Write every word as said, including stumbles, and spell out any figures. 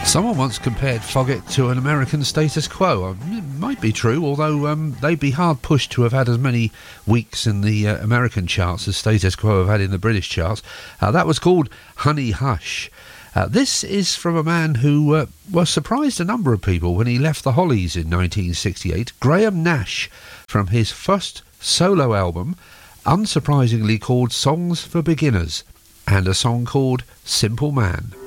Someone once compared Foggett to an American Status Quo. It might be true, although um, they'd be hard pushed to have had as many weeks in the uh, American charts as Status Quo have had in the British charts. Uh, that was called Honey Hush. Uh, this is from a man who uh, well, surprised a number of people when he left the Hollies in nineteen sixty-eight. Graham Nash, from his first solo album, unsurprisingly called Songs for Beginners, and a song called Simple Man.